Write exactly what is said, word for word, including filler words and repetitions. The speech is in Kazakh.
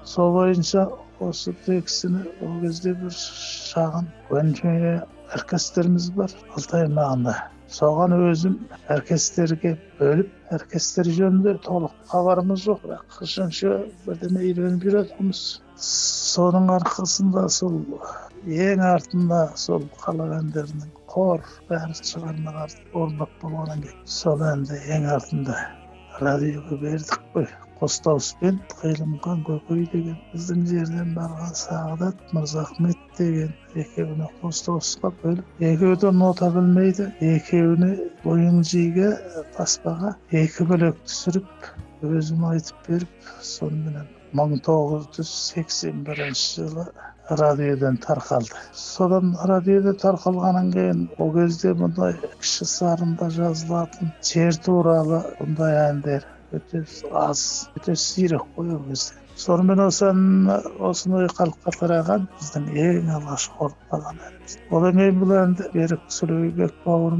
Сол боюнча осы текстini ол кезде бір шағын көне оркестрimiz бар Алтай аймағында. Соған өзім оркестрге бөліп, оркестр жөнінде толық хабарымыз жоқ, бірақ қашанша бірдеме үйреніп жүретінбіз. Соның арқасында сол ең артында сол халық әндерінің хор бәрі шығармалар орындап болғаннан кейін сол әнді ең артында радиоға бердік қой. Қостауыспен Қиылымхан Көкей деген біздің жерден барған Сағдат Мырзахмет деген екеуіне Қостауысқа бөліп, екеуі де нота білмейді, екеуіне ойын жиге таспаға екі бөлек түсіріп, өзім айтып беріп, сонымен мың тоғыз жүз сексен бірінші жылы радиодан тарқалды. Содан радиода тарқалғаннан кейін ол кезде мұндай кіші сарында жазылатын жер туралы бұндай әндер өте аз, өте сирек қой ол кезде. Сонымен осыны халыққа тараған біздің ең алғашқы орындалған әніміз. Одан кейін бұл әнді Берік Сүлейбек бауырым